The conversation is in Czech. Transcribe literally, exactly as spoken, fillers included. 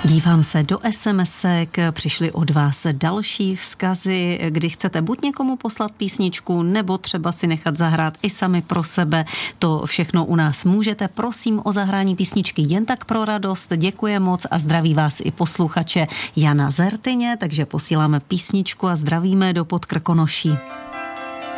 Dívám se do SMSek, přišly od vás další vzkazy, kdy chcete buď někomu poslat písničku, nebo třeba si nechat zahrát i sami pro sebe. To všechno u nás můžete. Prosím o zahrání písničky jen tak pro radost. Děkuji moc a zdraví vás i posluchače Jana z Hrtyně, takže posíláme písničku a zdravíme do Podkrkonoší.